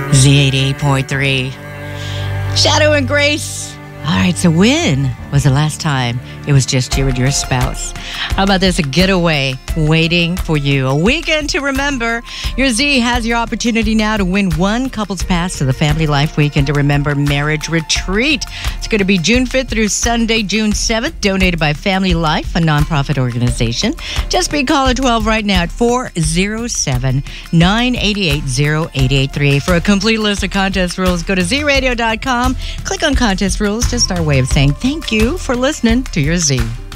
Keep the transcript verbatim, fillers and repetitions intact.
Z eighty-eight point three. Shadow and Grace. All right, so when was the last time it was just you and your spouse? How about this? A getaway waiting for you. A weekend to remember. Your Z has your opportunity now to win one couple's pass to the Family Life Weekend to Remember Marriage Retreat. It's going to be June fifth through Sunday, June seventh, donated by Family Life, a nonprofit organization. Just be caller twelve right now at four oh seven, nine eight eight, oh eight eight three. For a complete list of contest rules, go to z radio dot com, click on contest rules. Just our way of saying thank you for listening to your Z.